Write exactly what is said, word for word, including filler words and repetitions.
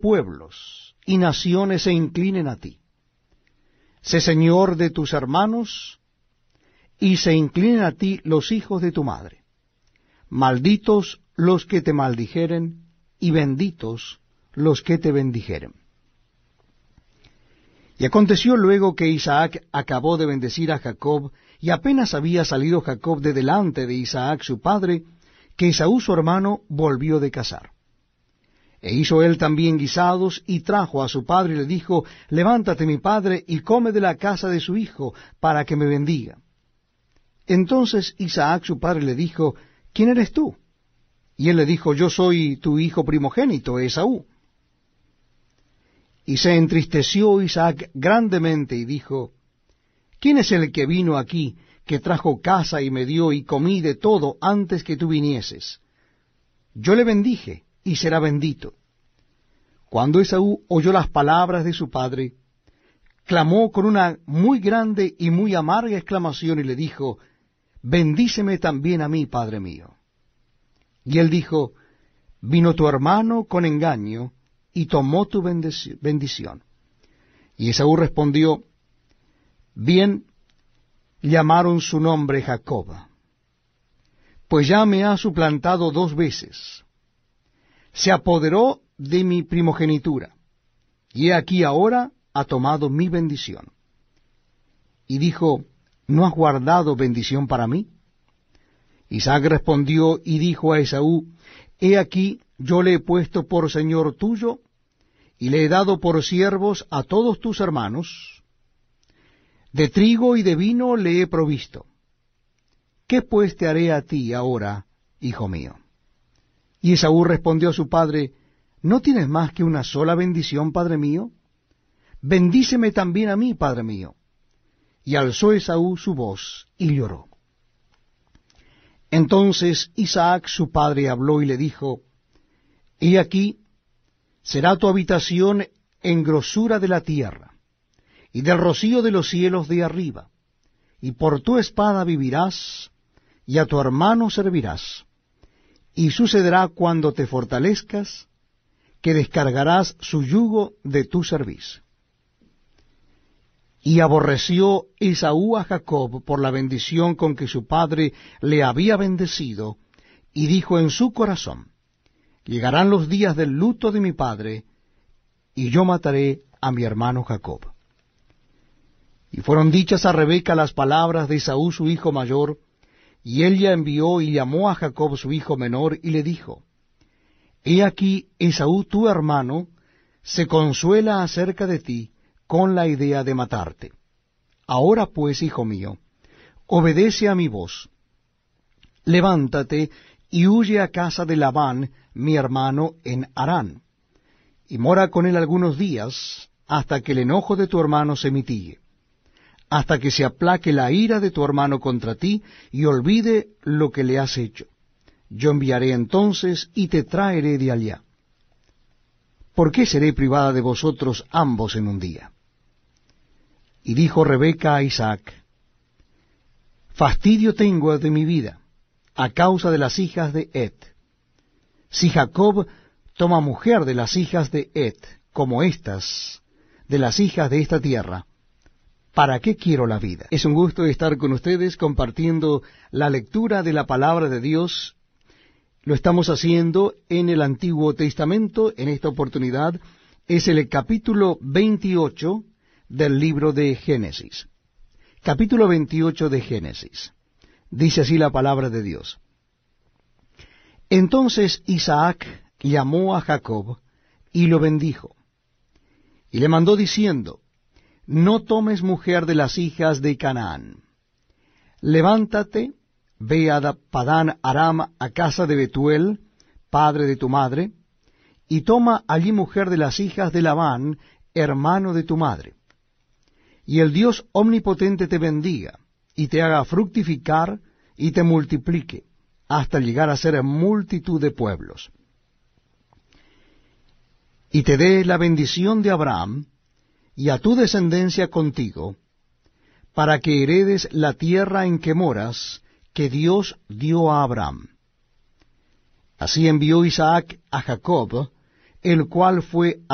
pueblos y naciones se inclinen a ti. Sé señor de tus hermanos, y se inclinen a ti los hijos de tu madre. Malditos los que te maldijeren, y benditos los que te bendijeren. Y aconteció luego que Isaac acabó de bendecir a Jacob, y apenas había salido Jacob de delante de Isaac su padre, que Esaú su hermano volvió de cazar. E hizo él también guisados, y trajo a su padre, y le dijo, levántate mi padre, y come de la casa de su hijo, para que me bendiga. Entonces Isaac su padre le dijo, ¿quién eres tú? Y él le dijo, yo soy tu hijo primogénito, Esaú. Y se entristeció Isaac grandemente, y dijo, ¿quién es el que vino aquí, que trajo casa y me dio, y comí de todo antes que tú vinieses? Yo le bendije, y será bendito. Cuando Esaú oyó las palabras de su padre, clamó con una muy grande y muy amarga exclamación, y le dijo, bendíceme también a mí, padre mío. Y él dijo, vino tu hermano con engaño, y tomó tu bendición. Y Esaú respondió, bien, llamaron su nombre Jacob, pues ya me ha suplantado dos veces. Se apoderó de mi primogenitura, y he aquí ahora ha tomado mi bendición. Y dijo, ¿no has guardado bendición para mí? Isaac respondió y dijo a Esaú, he aquí yo le he puesto por señor tuyo, y le he dado por siervos a todos tus hermanos, de trigo y de vino le he provisto. ¿Qué pues te haré a ti ahora, hijo mío? Y Esaú respondió a su padre, ¿no tienes más que una sola bendición, padre mío? Bendíceme también a mí, padre mío. Y alzó Esaú su voz y lloró. Entonces Isaac su padre habló y le dijo, he aquí, será tu habitación en grosura de la tierra, y del rocío de los cielos de arriba, y por tu espada vivirás, y a tu hermano servirás. Y sucederá cuando te fortalezcas, que descargarás su yugo de tu cerviz. Y aborreció Esaú a Jacob por la bendición con que su padre le había bendecido, y dijo en su corazón, llegarán los días del luto de mi padre, y yo mataré a mi hermano Jacob. Y fueron dichas a Rebeca las palabras de Esaú su hijo mayor, y ella envió y llamó a Jacob su hijo menor, y le dijo, he aquí Esaú tu hermano se consuela acerca de ti, con la idea de matarte. Ahora pues, hijo mío, obedece a mi voz. Levántate y huye a casa de Labán, mi hermano, en Harán, y mora con él algunos días, hasta que el enojo de tu hermano se mitigue, hasta que se aplaque la ira de tu hermano contra ti, y olvide lo que le has hecho. Yo enviaré entonces, y te traeré de allá. ¿Por qué seré privada de vosotros ambos en un día? Y dijo Rebeca a Isaac, fastidio tengo de mi vida, a causa de las hijas de Het. Si Jacob toma mujer de las hijas de Het, como estas, de las hijas de esta tierra, ¿para qué quiero la vida? Es un gusto estar con ustedes compartiendo la lectura de la palabra de Dios. Lo estamos haciendo en el Antiguo Testamento. En esta oportunidad es el capítulo veintiocho del libro de Génesis. Capítulo veintiocho de Génesis. Dice así la palabra de Dios. Entonces Isaac llamó a Jacob y lo bendijo, y le mandó diciendo, no tomes mujer de las hijas de Canaán. Levántate, ve a Padán Aram, a casa de Betuel, padre de tu madre, y toma allí mujer de las hijas de Labán, hermano de tu madre. Y el Dios omnipotente te bendiga, y te haga fructificar, y te multiplique, hasta llegar a ser multitud de pueblos. Y te dé la bendición de Abraham, y a tu descendencia contigo, para que heredes la tierra en que moras, que Dios dio a Abraham. Así envió Isaac a Jacob, el cual fue